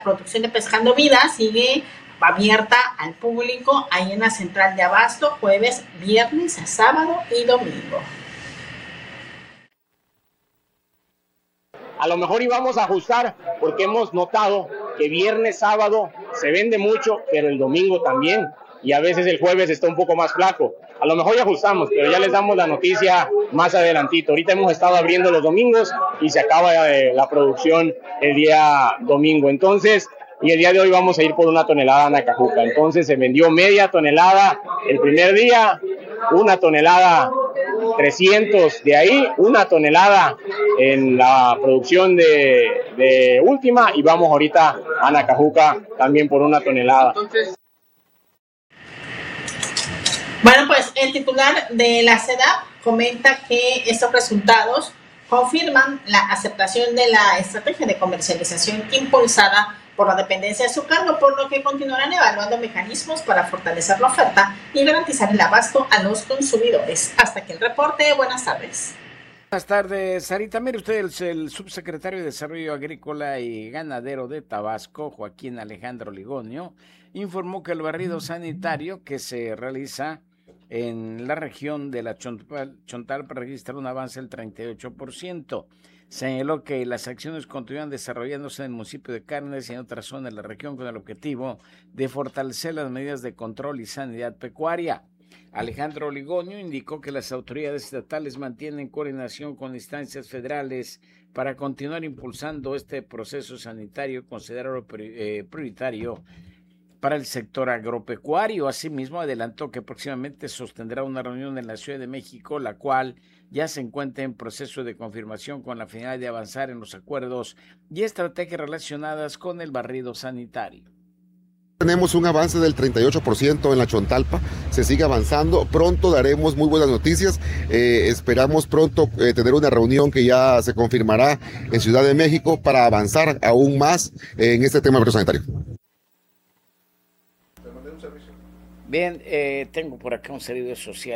producción de Pescando Vida sigue abierta al público ahí en la central de abasto, jueves, viernes, sábado y domingo. A lo mejor íbamos a ajustar porque hemos notado que viernes, sábado se vende mucho, pero el domingo también, y a veces el jueves está un poco más flaco. A lo mejor ya ajustamos, pero ya les damos la noticia más adelantito. Ahorita hemos estado abriendo los domingos y se acaba la producción el día domingo. Entonces, y el día de hoy vamos a ir por 1 tonelada a Nacajuca. Entonces se vendió media tonelada el primer día, 1 tonelada 300 de ahí, 1 tonelada en la producción de última, y vamos ahorita a Nacajuca también por 1 tonelada. Bueno, pues el titular de la SEDAP comenta que estos resultados confirman la aceptación de la estrategia de comercialización impulsada por la dependencia de su cargo, por lo que continuarán evaluando mecanismos para fortalecer la oferta y garantizar el abasto a los consumidores. Hasta aquí el reporte. Buenas tardes. Buenas tardes, Sarita. Mire usted, el subsecretario de Desarrollo Agrícola y Ganadero de Tabasco, Joaquín Alejandro Ligonio, informó que el barrido sanitario que se realiza en la región de la Chontalpa registra un avance del 38%. Señaló que las acciones continúan desarrollándose en el municipio de Cárdenas y en otras zonas de la región con el objetivo de fortalecer las medidas de control y sanidad pecuaria. Alejandro Ligonio indicó que las autoridades estatales mantienen coordinación con instancias federales para continuar impulsando este proceso sanitario considerado prioritario para el sector agropecuario. Asimismo, adelantó que próximamente sostendrá una reunión en la Ciudad de México, la cual ya se encuentra en proceso de confirmación con la finalidad de avanzar en los acuerdos y estrategias relacionadas con el barrido sanitario. Tenemos un avance del 38% en la Chontalpa, se sigue avanzando, pronto daremos muy buenas noticias, esperamos pronto tener una reunión que ya se confirmará en Ciudad de México para avanzar aún más en este tema sanitario. Bien, tengo por acá un servicio social.